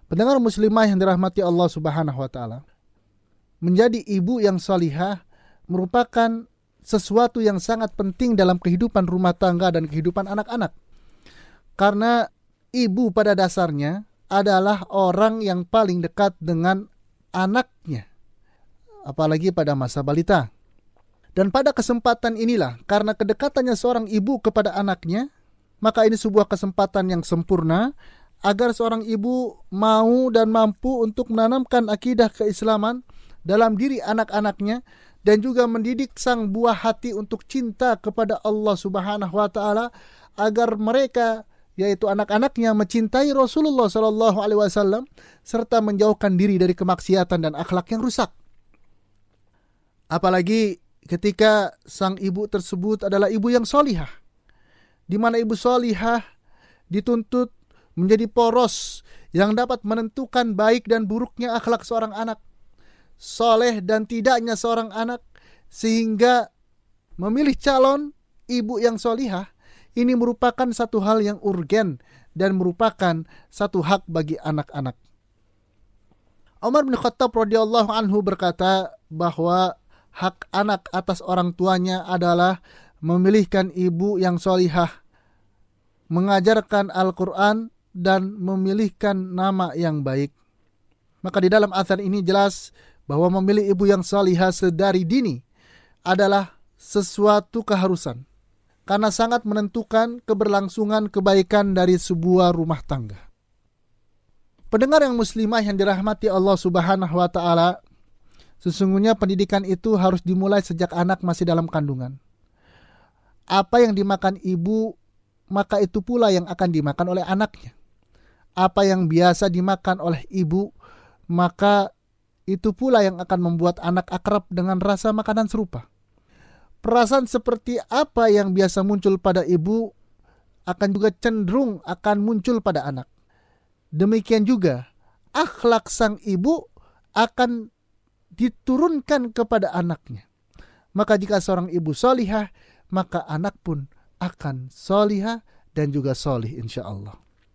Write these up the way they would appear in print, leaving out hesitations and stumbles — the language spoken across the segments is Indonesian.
Pendengar muslimah yang dirahmati Allah Subhanahu wa taala, menjadi ibu yang salihah merupakan sesuatu yang sangat penting dalam kehidupan rumah tangga dan kehidupan anak-anak. Karena ibu pada dasarnya adalah orang yang paling dekat dengan anaknya, apalagi pada masa balita. Dan pada kesempatan inilah, karena kedekatannya seorang ibu kepada anaknya, maka ini sebuah kesempatan yang sempurna agar seorang ibu mau dan mampu untuk menanamkan akidah keislaman dalam diri anak-anaknya dan juga mendidik sang buah hati untuk cinta kepada Allah Subhanahu wa taala, agar mereka, yaitu anak-anaknya, mencintai Rasulullah sallallahu alaihi wasallam serta menjauhkan diri dari kemaksiatan dan akhlak yang rusak. Apalagi ketika sang ibu tersebut adalah ibu yang solihah, di mana ibu solihah dituntut menjadi poros yang dapat menentukan baik dan buruknya akhlak seorang anak, soleh dan tidaknya seorang anak, sehingga memilih calon ibu yang solihah ini merupakan satu hal yang urgen dan merupakan satu hak bagi anak-anak. Umar bin Khattab radhiyallahu anhu berkata bahwa hak anak atas orang tuanya adalah memilihkan ibu yang solihah, mengajarkan Al-Quran, dan memilihkan nama yang baik. Maka di dalam athar ini jelas bahwa memilih ibu yang salihah sedari dini adalah sesuatu keharusan, karena sangat menentukan keberlangsungan kebaikan dari sebuah rumah tangga. Pendengar yang muslimah yang dirahmati Allah Subhanahu wa taala, sesungguhnya pendidikan itu harus dimulai sejak anak masih dalam kandungan. Apa yang dimakan ibu, maka itu pula yang akan dimakan oleh anaknya. Apa yang biasa dimakan oleh ibu, maka itu pula yang akan membuat anak akrab dengan rasa makanan serupa. Perasaan seperti apa yang biasa muncul pada ibu akan juga cenderung akan muncul pada anak. Demikian juga akhlak sang ibu akan diturunkan kepada anaknya. Maka jika seorang ibu solihah, maka anak pun akan solihah dan juga solih insya-Allah.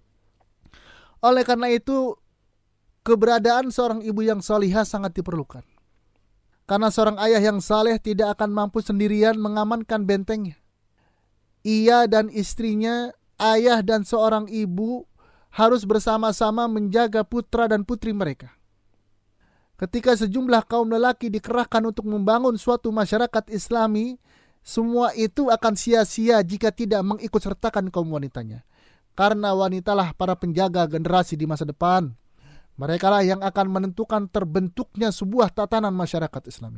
Oleh karena itu, keberadaan seorang ibu yang solihah sangat diperlukan. Karena seorang ayah yang saleh tidak akan mampu sendirian mengamankan bentengnya. Ia dan istrinya, ayah dan seorang ibu, harus bersama-sama menjaga putra dan putri mereka. Ketika sejumlah kaum lelaki dikerahkan untuk membangun suatu masyarakat Islami, semua itu akan sia-sia jika tidak mengikutsertakan kaum wanitanya. Karena wanitalah para penjaga generasi di masa depan. Mereka lah yang akan menentukan terbentuknya sebuah tatanan masyarakat Islami.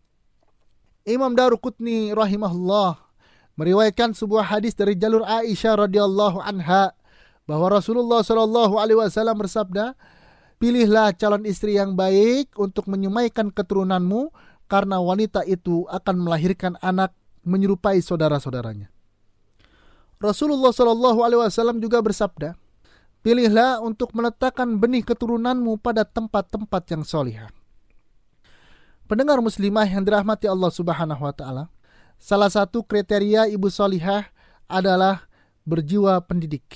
Imam Daruqutni rahimahullah meriwayatkan sebuah hadis dari jalur Aisyah radhiyallahu anha bahwa Rasulullah sallallahu alaihi wasallam bersabda, "Pilihlah calon istri yang baik untuk menyemaikan keturunanmu, karena wanita itu akan melahirkan anak menyerupai saudara-saudaranya." Rasulullah Shallallahu Alaihi Wasallam juga bersabda, pilihlah untuk meletakkan benih keturunanmu pada tempat-tempat yang solihah. Pendengar muslimah yang dirahmati Allah Subhanahu Wa Taala, salah satu kriteria ibu solihah adalah berjiwa pendidik.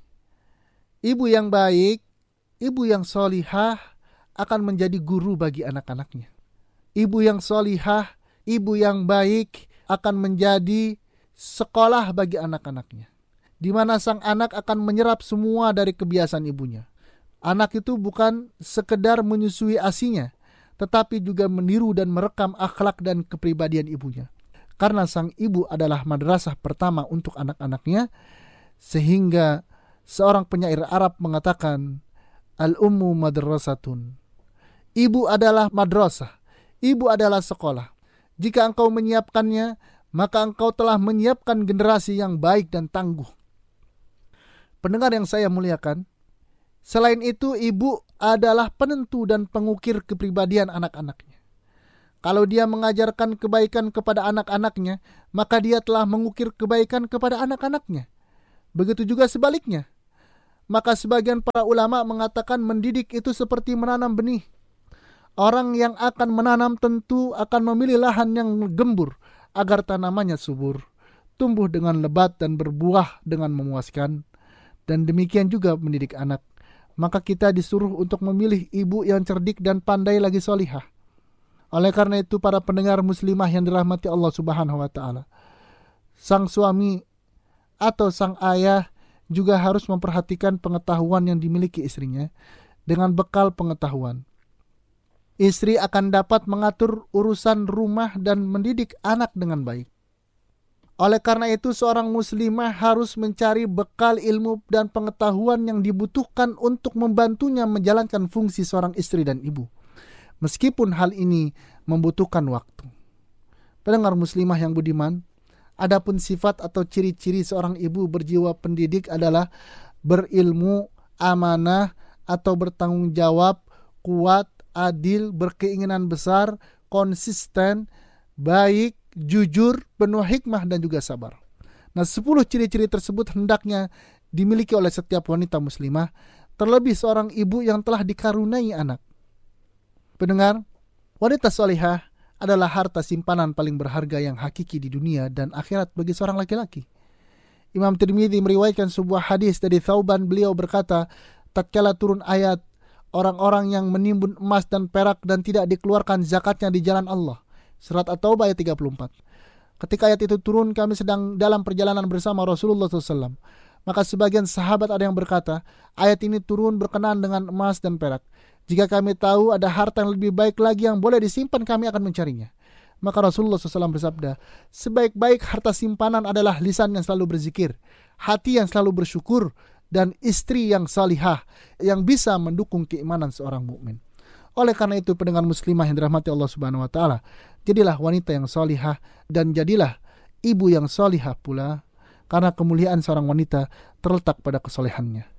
Ibu yang baik, ibu yang solihah akan menjadi guru bagi anak-anaknya. Ibu yang solihah, ibu yang baik akan menjadi sekolah bagi anak-anaknya, di mana sang anak akan menyerap semua dari kebiasaan ibunya. Anak itu bukan sekedar menyusui asinya, tetapi juga meniru dan merekam akhlak dan kepribadian ibunya. Karena sang ibu adalah madrasah pertama untuk anak-anaknya, sehingga seorang penyair Arab mengatakan, al-ummu madrasatun. Ibu adalah madrasah, ibu adalah sekolah. Jika engkau menyiapkannya, maka engkau telah menyiapkan generasi yang baik dan tangguh. Pendengar yang saya muliakan, selain itu ibu adalah penentu dan pengukir kepribadian anak-anaknya. Kalau dia mengajarkan kebaikan kepada anak-anaknya, maka dia telah mengukir kebaikan kepada anak-anaknya. Begitu juga sebaliknya. Maka sebagian para ulama mengatakan mendidik itu seperti menanam benih. Orang yang akan menanam tentu akan memilih lahan yang gembur, agar tanamannya subur, tumbuh dengan lebat dan berbuah dengan memuaskan. Dan demikian juga mendidik anak. maka kita disuruh untuk memilih ibu yang cerdik dan pandai lagi solihah. Oleh karena itu, para pendengar muslimah yang dirahmati Allah Subhanahu wa Ta'ala, sang suami atau sang ayah juga harus memperhatikan pengetahuan yang dimiliki istrinya. Dengan bekal pengetahuan, istri akan dapat mengatur urusan rumah dan mendidik anak dengan baik. Oleh karena itu, seorang muslimah harus mencari bekal ilmu dan pengetahuan yang dibutuhkan untuk membantunya menjalankan fungsi seorang istri dan ibu, meskipun hal ini membutuhkan waktu. Pendengar muslimah yang budiman, adapun sifat atau ciri-ciri seorang ibu berjiwa pendidik adalah berilmu, amanah atau bertanggung jawab, kuat, adil, berkeinginan besar, konsisten, baik, jujur, penuh hikmah dan juga sabar. Nah, 10 ciri-ciri tersebut hendaknya dimiliki oleh setiap wanita muslimah, terlebih seorang ibu yang telah dikaruniai anak. Pendengar, wanita solihah adalah harta simpanan paling berharga yang hakiki di dunia dan akhirat bagi seorang laki-laki. Imam Tirmidzi meriwayatkan sebuah hadis dari Thauban, beliau berkata, tatkala turun ayat orang-orang yang menimbun emas dan perak dan tidak dikeluarkan zakatnya di jalan Allah, surat At-Taubah ayat 34. Ketika ayat itu turun, kami sedang dalam perjalanan bersama Rasulullah SAW. Maka sebagian sahabat ada yang berkata, ayat ini turun berkenaan dengan emas dan perak. Jika kami tahu ada harta yang lebih baik lagi yang boleh disimpan, kami akan mencarinya. Maka Rasulullah SAW bersabda, sebaik-baik harta simpanan adalah lisan yang selalu berzikir, hati yang selalu bersyukur, dan istri yang salihah yang bisa mendukung keimanan seorang mukmin. Oleh karena itu, pendengar muslimah yang dirahmati Allah Subhanahu wa Ta'ala, jadilah wanita yang salihah dan jadilah ibu yang salihah pula, karena kemuliaan seorang wanita terletak pada kesolehannya.